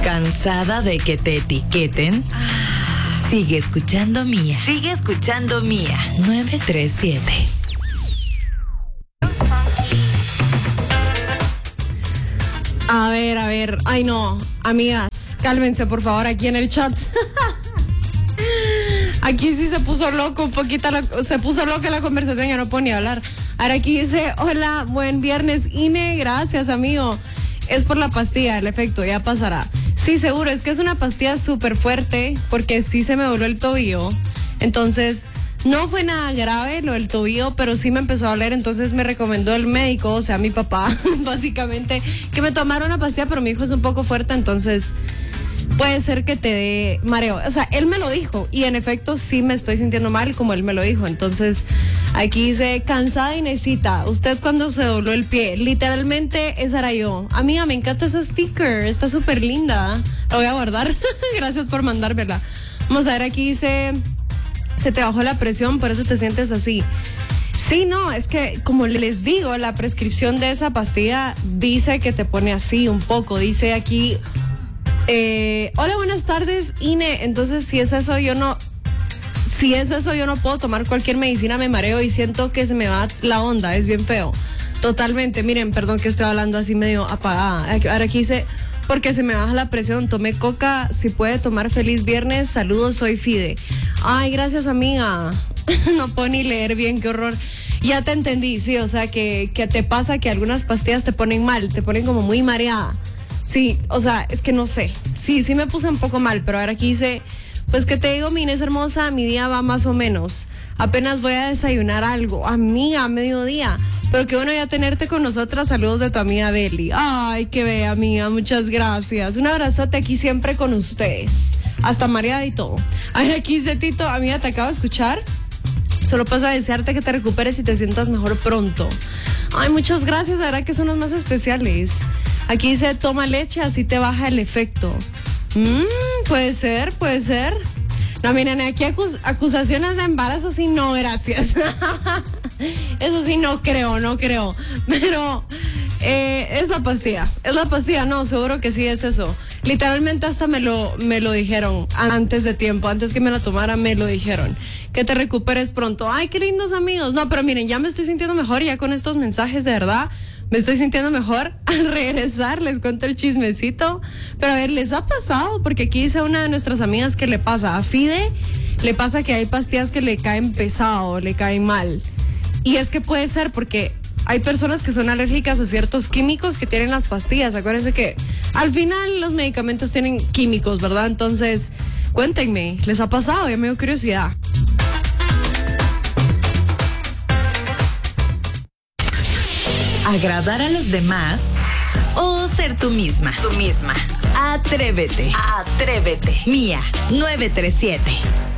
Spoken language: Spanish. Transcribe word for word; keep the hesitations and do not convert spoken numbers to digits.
¿Cansada de que te etiqueten? Sigue escuchando Mía. Sigue escuchando Mía. nueve tres siete. A ver, a ver. Ay, no. Amigas, cálmense, por favor, aquí en el chat. Aquí sí se puso loco un poquito, la, se puso loca la conversación, ya no puedo ni hablar. Ahora aquí dice, hola, buen viernes, Ine, gracias, amigo. Es por la pastilla, el efecto, ya pasará. Sí, seguro, es que es una pastilla súper fuerte, porque sí se me dobló el tobillo. Entonces, no fue nada grave lo del tobillo, pero sí me empezó a doler, entonces me recomendó el médico, o sea, mi papá, básicamente, que me tomara una pastilla, pero mi hijo es un poco fuerte, entonces puede ser que te dé mareo. O sea, él me lo dijo y en efecto sí me estoy sintiendo mal como él me lo dijo. Entonces, aquí dice, cansada Inesita, usted cuando se dobló el pie, literalmente esa era yo. Amiga, me encanta ese sticker, está súper linda. Lo voy a guardar. Gracias por mandármela. Vamos a ver, aquí dice, se te bajó la presión, por eso te sientes así. Sí, no, es que como les digo, la prescripción de esa pastilla dice que te pone así un poco. Dice aquí, Eh, hola, buenas tardes, Ine. Entonces, si es eso, yo no, si es eso, yo no puedo tomar cualquier medicina, me mareo y siento que se me va la onda, es bien feo. Totalmente, miren, perdón que estoy hablando así medio apagada. Ahora aquí dice, porque se me baja la presión, tomé coca, si puede tomar feliz viernes, saludos, soy Fide. Ay, gracias, amiga. No puedo ni leer bien, qué horror. Ya te entendí, sí, o sea, que, que te pasa que algunas pastillas te ponen mal, te ponen como muy mareada. Sí, o sea, es que no sé. Sí, sí me puse un poco mal, pero ahora aquí dice, pues que te digo, mi Inés hermosa, mi día va más o menos. Apenas voy a desayunar algo. Amiga, a mediodía. Pero qué bueno ya tenerte con nosotras. Saludos de tu amiga Beli. Ay, qué bella, amiga. Muchas gracias. Un abrazote aquí siempre con ustedes. Hasta mareada y todo. Ahora aquí dice Tito, amiga, te acabo de escuchar. Solo paso a desearte que te recuperes y te sientas mejor pronto. Ay, muchas gracias, la verdad que son los más especiales. Aquí dice, toma leche, así te baja el efecto. Mmm, puede ser, puede ser. No, miren, aquí acus- acusaciones de embarazo, sí, no, gracias. Eso sí, no creo, no creo. Pero eh, es la pastilla, es la pastilla, no, seguro que sí es eso. Literalmente hasta me lo, me lo dijeron antes de tiempo, antes que me la tomara me lo dijeron. Que te recuperes pronto. Ay, qué lindos amigos. No, pero miren, ya me estoy sintiendo mejor ya con estos mensajes, de verdad. Me estoy sintiendo mejor. Al regresar les cuento el chismecito. Pero a ver, ¿les ha pasado? Porque aquí dice una de nuestras amigas que le pasa. A Fide le pasa que hay pastillas que le caen pesado, le caen mal. Y es que puede ser porque hay personas que son alérgicas a ciertos químicos que tienen las pastillas. Acuérdense que al final los medicamentos tienen químicos, ¿verdad? Entonces, cuéntenme, ¿les ha pasado? Ya me dio curiosidad. ¿Agradar a los demás o ser tú misma? Tú misma. Atrévete. Atrévete. Mía, nueve tres siete.